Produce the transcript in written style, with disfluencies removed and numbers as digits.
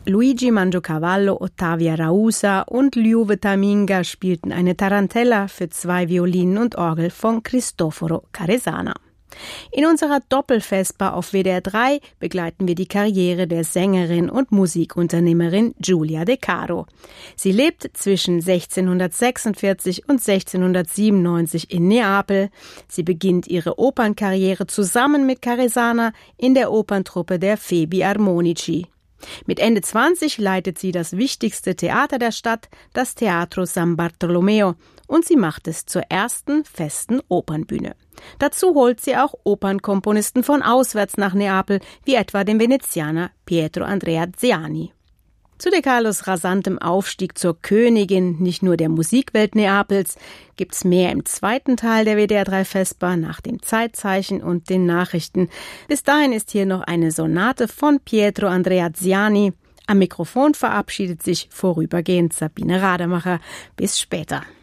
Luigi Mangiacavallo, Ottavia Rausa und Liuve Taminga spielten eine Tarantella für 2 Violinen und Orgel von Cristoforo Caresana. In unserer Doppelvesper auf WDR 3 begleiten wir die Karriere der Sängerin und Musikunternehmerin Giulia De Caro. Sie lebt zwischen 1646 und 1697 in Neapel. Sie beginnt ihre Opernkarriere zusammen mit Caresana in der Operntruppe der Febi Armonici. Mit Ende 20 leitet sie das wichtigste Theater der Stadt, das Teatro San Bartolomeo, und sie macht es zur ersten festen Opernbühne. Dazu holt sie auch Opernkomponisten von auswärts nach Neapel, wie etwa den Venezianer Pietro Andrea Ziani. Zu De Caros rasantem Aufstieg zur Königin nicht nur der Musikwelt Neapels gibt's mehr im zweiten Teil der WDR 3 Vesper nach dem Zeitzeichen und den Nachrichten. Bis dahin ist hier noch eine Sonate von Pietro Andrea Ziani. Am Mikrofon verabschiedet sich vorübergehend Sabine Rademacher. Bis später.